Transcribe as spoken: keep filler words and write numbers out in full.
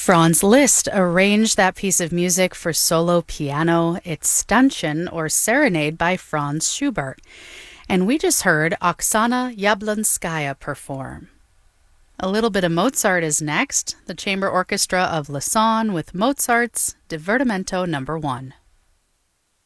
Franz Liszt arranged that piece of music for solo piano, its stanchion or serenade by Franz Schubert. And we just heard Oksana Yablonskaya perform. A little bit of Mozart is next, the Chamber Orchestra of Lausanne with Mozart's Divertimento number one.